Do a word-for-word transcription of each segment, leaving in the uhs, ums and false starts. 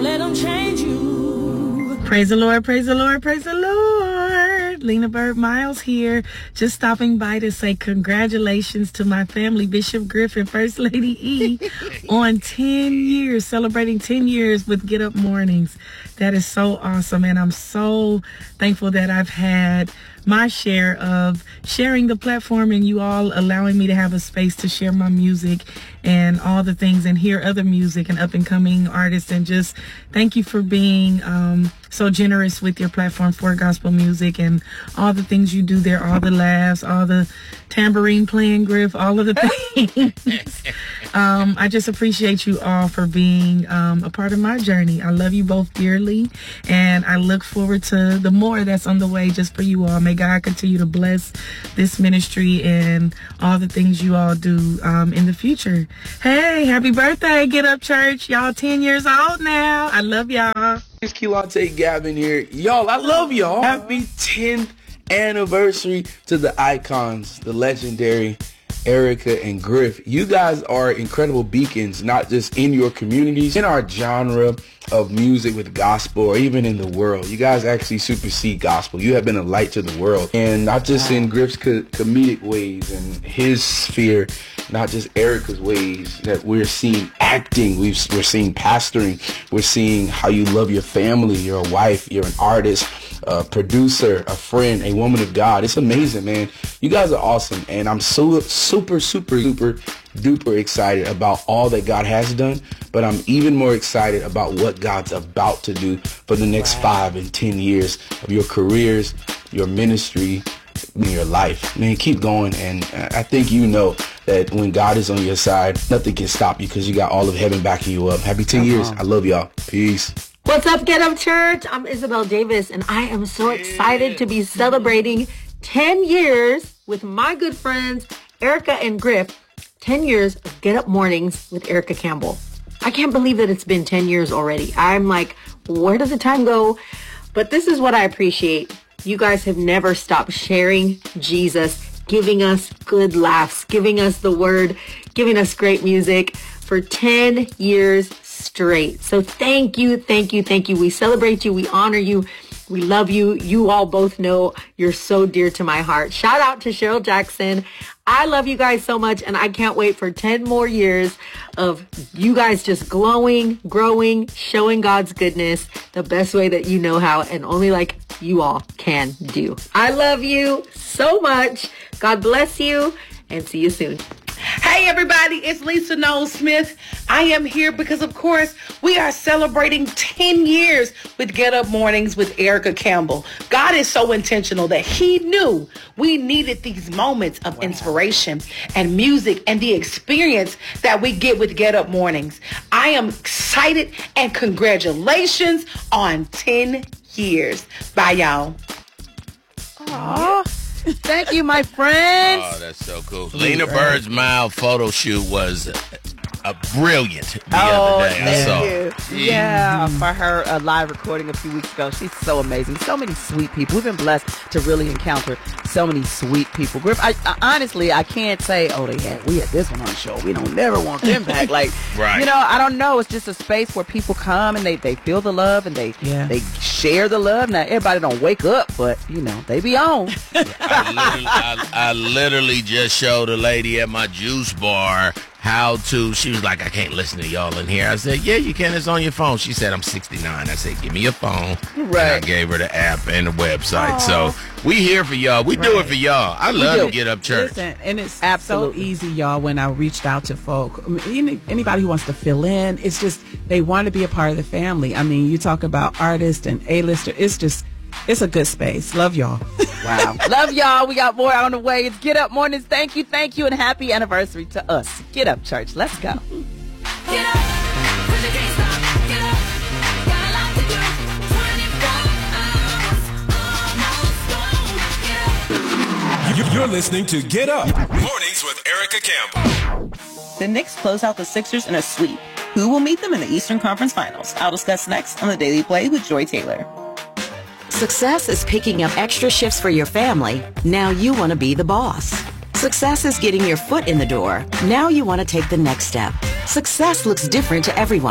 let them change you. Praise the Lord, praise the Lord, praise the Lord. Lena Bird Miles here, just stopping by to say congratulations to my family, Bishop Griffin, First Lady E, on ten years, celebrating ten years with Get Up Mornings. That is so awesome, and I'm so thankful that I've had my share of sharing the platform and you all allowing me to have a space to share my music and all the things and hear other music and up and coming artists, and just thank you for being um, so generous with your platform for gospel music and all the things you do there, all the laughs, all the tambourine playing, Griff, all of the things. um, I just appreciate you all for being um, a part of my journey. I love you both dearly, and I look forward to the more that's on the way just for you all. May God continue to bless this ministry and all the things you all do um, in the future. Hey, happy birthday, Get Up Church. Y'all ten years old now. I love y'all. It's Keelante Gavin here. Y'all, I love y'all. Happy tenth anniversary to the icons, the legendary Erica and Griff. You guys are incredible beacons, not just in your communities, in our genre of music with gospel, or even in the world. You guys actually supersede gospel. You have been a light to the world, and not just in Griff's co- comedic ways and his sphere, not just Erica's ways, that we're seeing acting, we've, we're seeing pastoring, we're seeing how you love your family, you're a wife, you're an artist, a producer, a friend, a woman of God. It's amazing, man. You guys are awesome, and I'm so super, super, super duper excited about all that God has done, but I'm even more excited about what God's about to do for the next wow. five and ten years of your careers, your ministry, your life. Man, keep going, and I think you know that when God is on your side, nothing can stop you, because you got all of heaven backing you up. Happy ten years. I love y'all. Peace. What's up, Get Up Church? I'm Isabel Davis, and I am so excited to be celebrating ten years with my good friends, Erica and Griff. ten years of Get Up Mornings with Erica Campbell. I can't believe that it's been ten years already. I'm like, where does the time go? But this is what I appreciate. You guys have never stopped sharing Jesus, giving us good laughs, giving us the word, giving us great music for ten years straight. So thank you, thank you, thank you. We celebrate you. We honor you. We love you. You all both know you're so dear to my heart. Shout out to Cheryl Jackson. I love you guys so much, and I can't wait for ten more years of you guys just glowing, growing, showing God's goodness the best way that you know how, and only like you all can do. I love you so much. God bless you, and see you soon. Hey everybody, it's Lisa Noel Smith. I am here because, of course, we are celebrating ten years with Get Up Mornings with Erica Campbell. God is so intentional that he knew we needed these moments of wow. inspiration and music and the experience that we get with Get Up Mornings. I am excited, and congratulations on ten years. Bye, y'all. Aww. Thank you, my friends. Oh, that's so cool. Lena Bird's Mild photo shoot was uh, brilliant the oh, other day. I thank saw. you. Mm-hmm. Yeah, for her uh, live recording a few weeks ago. She's so amazing. So many sweet people. We've been blessed to really encounter so many sweet people. Griff, I, I, honestly, I can't say, oh, they had we had this one on the show. We don't never want them back. Like, right. you know, I don't know. It's just a space where people come and they, they feel the love and they yeah. they share the love. Now, everybody don't wake up, but, you know, they be on. I, literally, I, I literally just showed a lady at my juice bar how to, she was like, I can't listen to y'all in here. I said, yeah, you can. It's on your phone. She said, I'm sixty-nine. I said, give me your phone. Right. And I gave her the app and the website. Aww. So we here for y'all. We right. do it for y'all. I love to Get Up Church. Listen, and it's Absolutely. so easy, y'all, when I reached out to folk. I mean, anybody who wants to fill in, it's just, they want to be a part of the family. I mean, you talk about artists and A-lister. It's just, it's a good space. Love y'all. Wow. Love y'all. We got more on the way. It's Get Up Mornings. Thank you, thank you, and happy anniversary to us. Get Up Church. Let's go. Get up, when the can't stop. Get up, got a lot to do. twenty-four hours, almost gone. Get up. You're listening to Get Up Mornings with Erica Campbell. The Knicks close out the Sixers in a sweep. Who will meet them in the Eastern Conference Finals? I'll discuss next on The Daily Play with Joy Taylor. Success is picking up extra shifts for your family. Now you want to be the boss. Success is getting your foot in the door. Now you want to take the next step. Success looks different to everyone.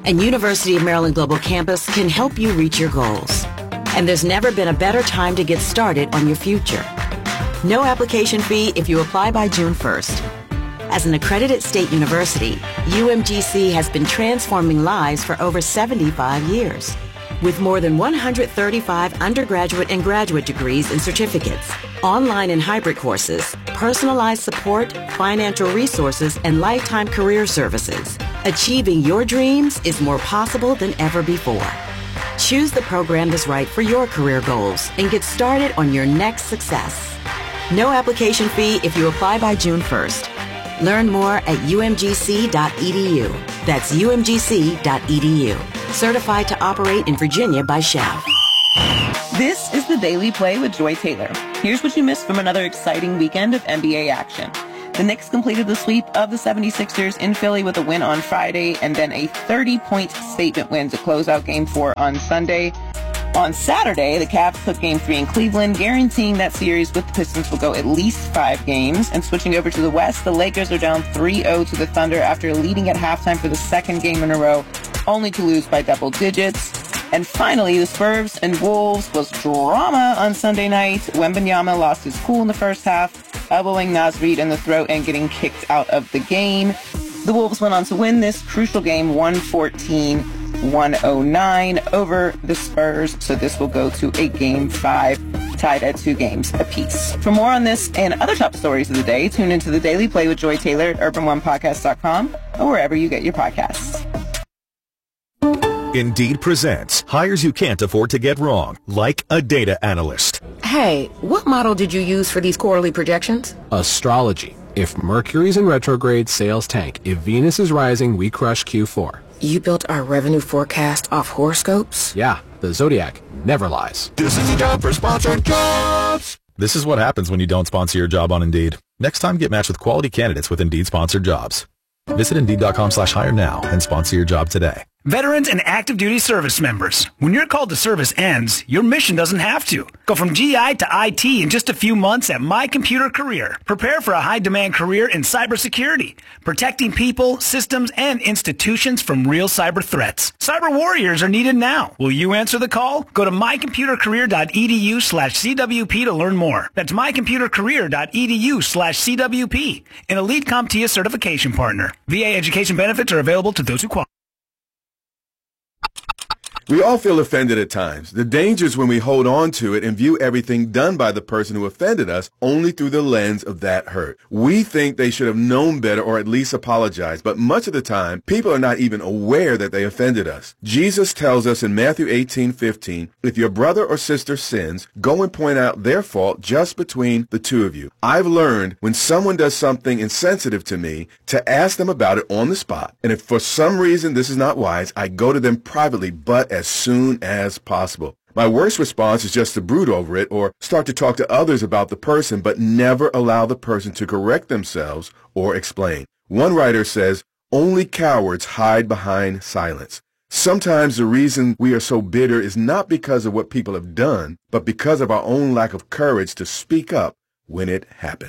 and University of Maryland Global Campus can help you reach your goals. And there's never been a better time to get started on your future. No application fee if you apply by June first. As an accredited state university, U M G C has been transforming lives for over seventy-five years. With more than one hundred thirty-five undergraduate and graduate degrees and certificates, online and hybrid courses, personalized support, financial resources, and lifetime career services, achieving your dreams is more possible than ever before. Choose the program that's right for your career goals and get started on your next success. No application fee if you apply by June first. Learn more at U M G C dot E D U. That's U M G C dot E D U. Certified to operate in Virginia by S H A V. This is the Daily Play with Joy Taylor. Here's what you missed from another exciting weekend of N B A action. The Knicks completed the sweep of the seventy-sixers in Philly with a win on Friday and then a thirty-point statement win to close out Game four on Sunday. On Saturday, the Cavs took Game three in Cleveland, guaranteeing that series with the Pistons will go at least five games. And switching over to the West, the Lakers are down three oh to the Thunder after leading at halftime for the second game in a row, only to lose by double digits. And finally, the Spurs and Wolves was drama on Sunday night. Wembanyama lost his cool in the first half, elbowing Naz Reid in the throat and getting kicked out of the game. The Wolves went on to win this crucial game one fourteen to one oh nine over the Spurs, so this will go to a game five, tied at two games apiece. For more on this and other top stories of the day, tune into the Daily Play with Joy Taylor at urban one podcast dot com or wherever you get your podcasts. Indeed presents hires you can't afford to get wrong, like a data analyst. Hey, what model did you use for these quarterly projections? Astrology. If Mercury's in retrograde, sales tank. If Venus is rising, we crush Q four. You built our revenue forecast off horoscopes? Yeah, the Zodiac never lies. This is the job for sponsored jobs. This is what happens when you don't sponsor your job on Indeed. Next time, get matched with quality candidates with Indeed sponsored jobs. Visit Indeed.com slash hire now and sponsor your job today. Veterans and active duty service members. When your call to service ends, your mission doesn't have to. Go from G I to I T in just a few months at My Computer Career. Prepare for a high-demand career in cybersecurity, protecting people, systems, and institutions from real cyber threats. Cyber warriors are needed now. Will you answer the call? Go to mycomputercareer.edu slash CWP to learn more. That's mycomputercareer.edu slash CWP, an elite CompTIA certification partner. V A education benefits are available to those who qualify. We all feel offended at times. The danger is when we hold on to it and view everything done by the person who offended us only through the lens of that hurt. We think they should have known better or at least apologized, but much of the time, people are not even aware that they offended us. Jesus tells us in Matthew eighteen fifteen, if your brother or sister sins, go and point out their fault just between the two of you. I've learned when someone does something insensitive to me to ask them about it on the spot, and if for some reason this is not wise, I go to them privately, but as soon as possible. My worst response is just to brood over it or start to talk to others about the person, but never allow the person to correct themselves or explain. One writer says, only cowards hide behind silence. Sometimes the reason we are so bitter is not because of what people have done, but because of our own lack of courage to speak up when it happened.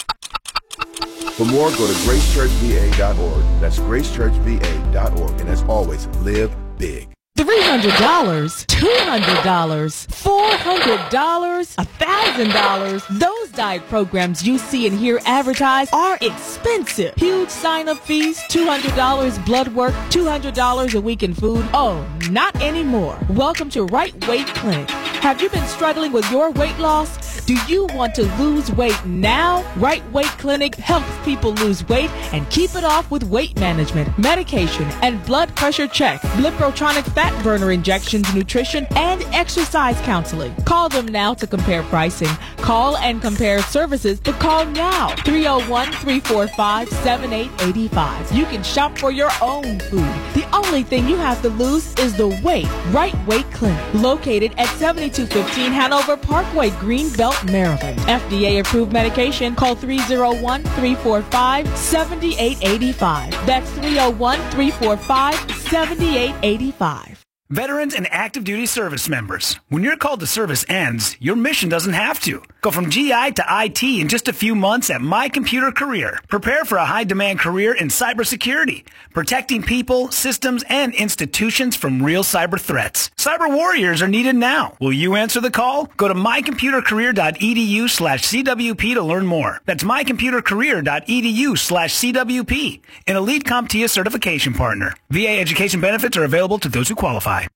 For more, go to grace church v a dot org. That's grace church v a dot org. And as always, live big. three hundred dollars, two hundred dollars, four hundred dollars, one thousand dollars. Those diet programs you see and hear advertised are expensive. Huge sign-up fees, two hundred dollars blood work, two hundred dollars a week in food. Oh, not anymore. Welcome to Right Weight Clinic. Have you been struggling with your weight loss? Do you want to lose weight now? Right Weight Clinic helps people lose weight and keep it off with weight management, medication, and blood pressure check, Bliprotronic fat burner injections, nutrition, and exercise counseling. Call them now to compare pricing. Call and compare services, but call now. three oh one, three four five, seven eight eight five. You can shop for your own food. The only thing you have to lose is the weight. Right Weight Clinic, located at seventy-two fifteen Hanover Parkway, Greenbelt, Maryland. F D A-approved medication. Call three oh one, three four five, seven eight eight five. That's three oh one, three four five, seven eight eight five. Veterans and active duty service members. When your call to service ends, your mission doesn't have to. Go from G I to I T in just a few months at My Computer Career. Prepare for a high-demand career in cybersecurity, protecting people, systems, and institutions from real cyber threats. Cyber warriors are needed now. Will you answer the call? Go to mycomputercareer.edu slash CWP to learn more. That's mycomputercareer.edu slash CWP, an Elite CompTIA certification partner. V A education benefits are available to those who qualify.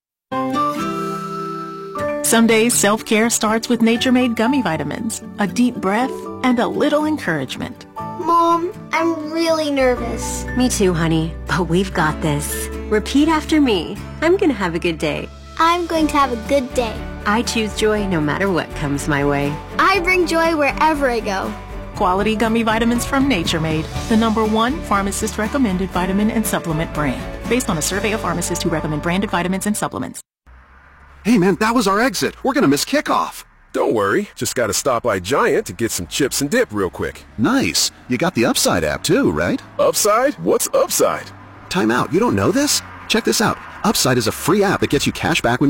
Some days self-care starts with Nature-Made gummy vitamins, a deep breath, and a little encouragement. Mom, I'm really nervous. Me too, honey, but we've got this. Repeat after me. I'm gonna have a good day. I'm going to have a good day. I choose joy no matter what comes my way. I bring joy wherever I go. Quality gummy vitamins from Nature-Made, the number one pharmacist-recommended vitamin and supplement brand, based on a survey of pharmacists who recommend branded vitamins and supplements. Hey man, that was our exit. We're gonna miss kickoff. Don't worry, just gotta stop by Giant to get some chips and dip real quick. Nice. You got the Upside app too, right? Upside? What's Upside? Time out. You don't know this? Check this out. Upside is a free app that gets you cash back when